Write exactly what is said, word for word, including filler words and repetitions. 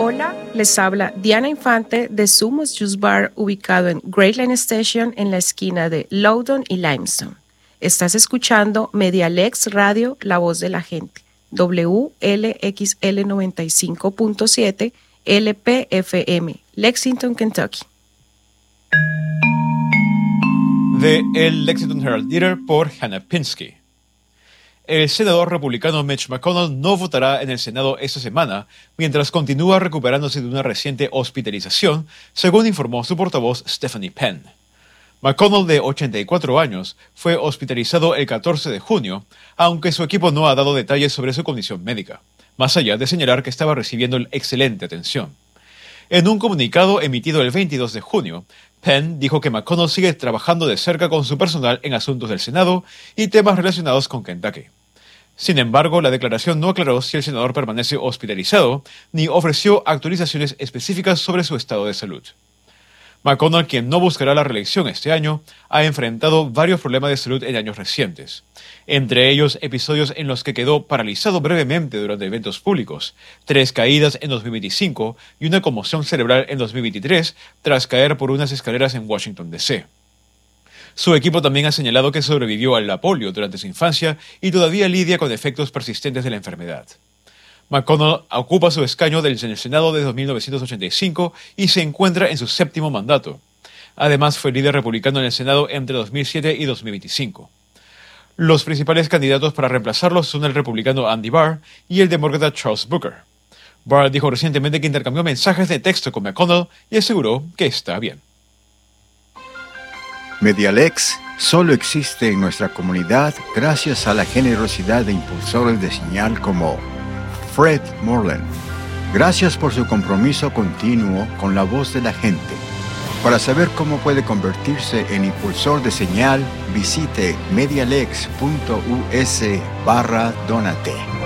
Hola, les habla Diana Infante de Sumos Juice Bar, ubicado en Great Line Station en la esquina de Loudoun y Limestone. Estás escuchando Medialex Radio, la voz de la gente, W L X L noventa y cinco punto siete L P F M, Lexington, Kentucky. De el Lexington Herald Leader por Hannah Pinsky. El senador republicano Mitch McConnell no votará en el Senado esta semana, mientras continúa recuperándose de una reciente hospitalización, según informó su portavoz Stephanie Penn. McConnell, de ochenta y cuatro años, fue hospitalizado el catorce de junio, aunque su equipo no ha dado detalles sobre su condición médica, más allá de señalar que estaba recibiendo excelente atención. En un comunicado emitido el veintidós de junio, Penn dijo que McConnell sigue trabajando de cerca con su personal en asuntos del Senado y temas relacionados con Kentucky. Sin embargo, la declaración no aclaró si el senador permanece hospitalizado ni ofreció actualizaciones específicas sobre su estado de salud. McConnell, quien no buscará la reelección este año, ha enfrentado varios problemas de salud en años recientes, entre ellos episodios en los que quedó paralizado brevemente durante eventos públicos, tres caídas en dos mil veinticinco y una conmoción cerebral en dos mil veintitrés tras caer por unas escaleras en Washington, D C Su equipo también ha señalado que sobrevivió a la polio durante su infancia y todavía lidia con efectos persistentes de la enfermedad. McConnell ocupa su escaño del Senado desde mil novecientos ochenta y cinco y se encuentra en su séptimo mandato. Además, fue líder republicano en el Senado entre dos mil siete y dos mil veinticinco. Los principales candidatos para reemplazarlo son el republicano Andy Barr y el demócrata Charles Booker. Barr dijo recientemente que intercambió mensajes de texto con McConnell y aseguró que está bien. Medialex solo existe en nuestra comunidad gracias a la generosidad de impulsores de señal como Fred Moreland. Gracias por su compromiso continuo con la voz de la gente. Para saber cómo puede convertirse en impulsor de señal, visite medialex punto u s barra donate.